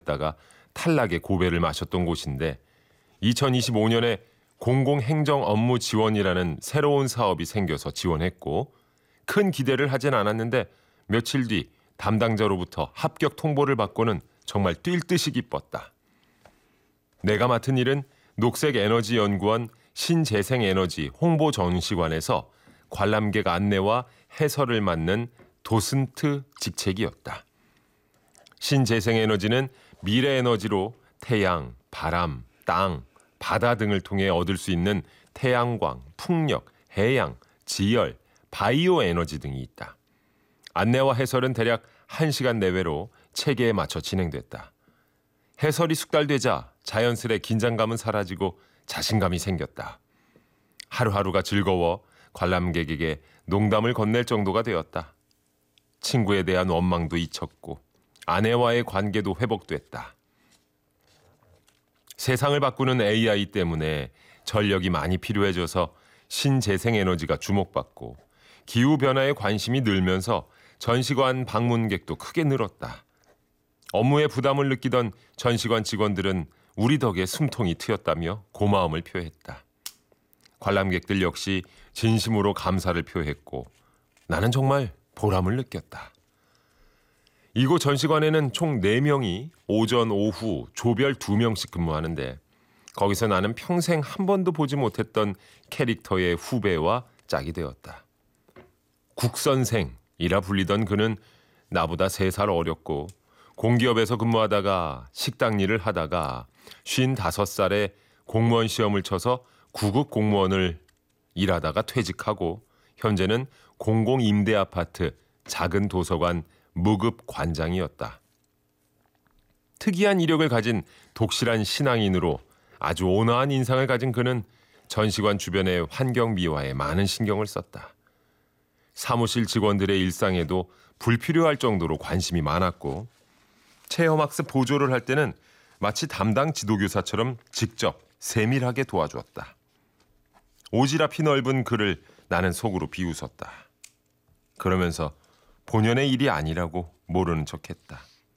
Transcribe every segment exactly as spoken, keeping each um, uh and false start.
다가 탈락의 고배를 마셨던 곳인데 이천이십오 년에 공공행정 업무 지원이라는 새로운 사업이 생겨서 지원했고 큰 기대를 하진 않았는데 며칠 뒤 담당자로부터 합격 통보를 받고는 정말 뛸 듯이 기뻤다. 내가 맡은 일은 녹색에너지연구원 신재생에너지 홍보전시관에서 관람객 안내와 해설을 맡는 도슨트 직책이었다. 신재생에너지는 미래에너지로 태양, 바람, 땅, 바다 등을 통해 얻을 수 있는 태양광, 풍력, 해양, 지열, 바이오 에너지 등이 있다. 안내와 해설은 대략 한 시간 내외로 체계에 맞춰 진행됐다. 해설이 숙달되자 자연스레 긴장감은 사라지고 자신감이 생겼다. 하루하루가 즐거워 관람객에게 농담을 건넬 정도가 되었다. 친구에 대한 원망도 잊혔고 아내와의 관계도 회복됐다. 세상을 바꾸는 에이아이 때문에 전력이 많이 필요해져서 신재생에너지가 주목받고 기후변화에 관심이 늘면서 전시관 방문객도 크게 늘었다. 업무에 부담을 느끼던 전시관 직원들은 우리 덕에 숨통이 트였다며 고마움을 표했다. 관람객들 역시 진심으로 감사를 표했고 나는 정말 보람을 느꼈다. 이곳 전시관에는 총 네 명이 오전, 오후 조별 두 명씩 근무하는데 거기서 나는 평생 한 번도 보지 못했던 캐릭터의 후배와 짝이 되었다. 국선생이라 불리던 그는 나보다 세 살 어렸고 공기업에서 근무하다가 식당 일을 하다가 쉰다섯 살에 공무원 시험을 쳐서 구급 공무원을 일하다가 퇴직하고 현재는 공공임대아파트 작은 도서관 무급 관장이었다. 특이한 이력을 가진 독실한 신앙인으로 아주 온화한 인상을 가진 그는 전시관 주변의 환경 미화에 많은 신경을 썼다. 사무실 직원들의 일상에도 불필요할 정도로 관심이 많았고 체험학습 보조를 할 때는 마치 담당 지도교사처럼 직접 세밀하게 도와주었다. 오지랖이 넓은 그를 나는 속으로 비웃었다. 그러면서 본연의 일이 아니라고 모르는 척했다.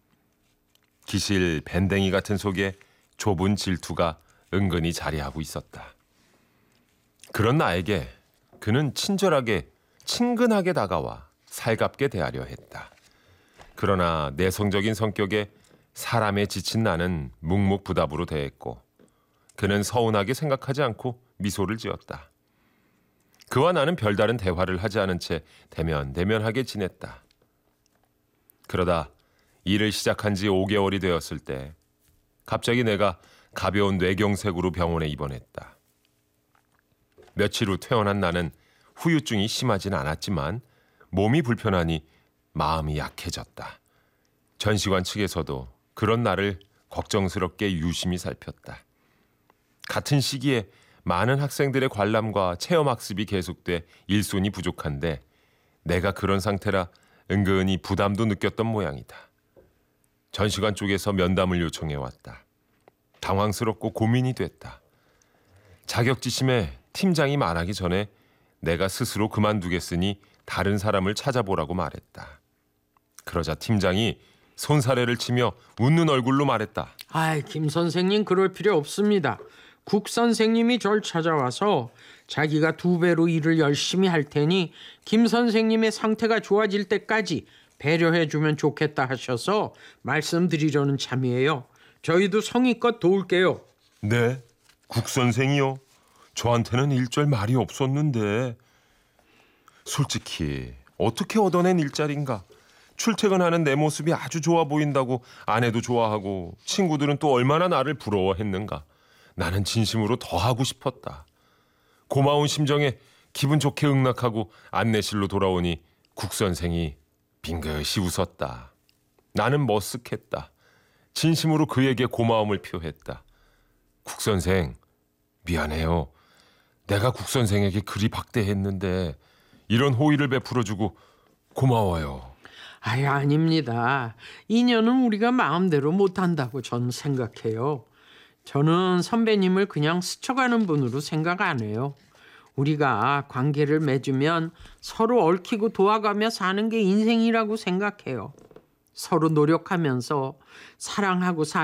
기실 밴댕이 같은 속에 좁은 질투가 은근히 자리하고 있었다. 그런 나에게 그는 친절하게 친근하게 다가와 살갑게 대하려 했다. 그러나 내성적인 성격에 사람에 지친 나는 묵묵부답으로 대했고 그는 서운하게 생각하지 않고 미소를 지었다. 그와 나는 별다른 대화를 하지 않은 채 대면대면하게 지냈다. 그러다 일을 시작한 지 오 개월이 되었을 때 갑자기 내가 가벼운 뇌경색으로 병원에 입원했다. 며칠 후 퇴원한 나는 후유증이 심하진 않았지만 몸이 불편하니 마음이 약해졌다. 전시관 측에서도 그런 나를 걱정스럽게 유심히 살폈다. 같은 시기에 많은 학생들의 관람과 체험학습이 계속돼 일손이 부족한데 내가 그런 상태라 은근히 부담도 느꼈던 모양이다. 전시관 쪽에서 면담을 요청해왔다. 당황스럽고 고민이 됐다. 자격지심에 팀장이 말하기 전에 내가 스스로 그만두겠으니 다른 사람을 찾아보라고 말했다. 그러자 팀장이 손사래를 치며 웃는 얼굴로 말했다. 아이, 김 선생님 그럴 필요 없습니다. 국 선생님이 절 찾아와서 자기가 두 배로 일을 열심히 할 테니 김 선생님의 상태가 좋아질 때까지 배려해주면 좋겠다 하셔서 말씀드리려는 참이에요. 저희도 성의껏 도울게요. 네, 국 선생이요. 저한테는 일절 말이 없었는데 솔직히 어떻게 얻어낸 일자리인가. 출퇴근하는 내 모습이 아주 좋아 보인다고 아내도 좋아하고 친구들은 또 얼마나 나를 부러워했는가. 나는 진심으로 더 하고 싶었다. 고마운 심정에 기분 좋게 응낙하고 안내실로 돌아오니 국 선생이 빙긋이 웃었다. 나는 머쓱했다. 진심으로 그에게 고마움을 표했다. 국 선생, 미안해요. 내가 국 선생에게 그리 박대했는데 이런 호의를 베풀어주고 고마워요. 아이, 아닙니다. 인연은 우리가 마음대로 못한다고 전 생각해요. 저는 선배님을 그냥 스쳐가는 분으로 생각 안 해요. 우리가 관계를 맺으면 서로 얽히고 도와가며 사는 게 인생이라고 생각해요. 서로 노력하면서 사랑하고 사